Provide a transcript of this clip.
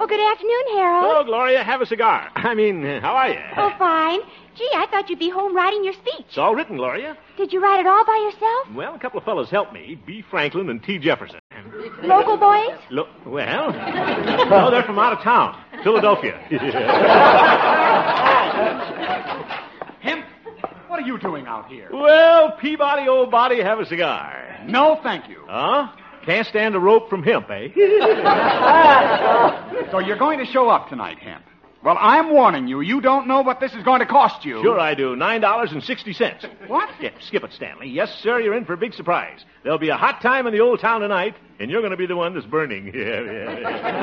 Oh, good afternoon, Harold. Hello, Gloria. Have a cigar. I mean, how are you? Oh, fine. Gee, I thought you'd be home writing your speech. It's all written, Gloria. Did you write it all by yourself? Well, a couple of fellas helped me. B. Franklin and T. Jefferson. Local boys? Well, no, they're from out of town. Philadelphia. Hemp, what are you doing out here? Well, Peabody, old body, have a cigar. No, thank you. Huh? Can't stand a rope from hemp, eh? So you're going to show up tonight, Hemp. Well, I'm warning you. You don't know what this is going to cost you. Sure I do. $9.60. What? Yeah, skip it, Stanley. Yes, sir, you're in for a big surprise. There'll be a hot time in the old town tonight, and you're going to be the one that's burning. Yeah.